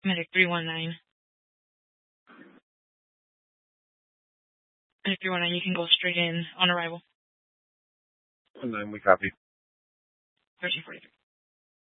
Medic 319. Medic 319, you can go straight in on arrival. 19, we copy. 1343.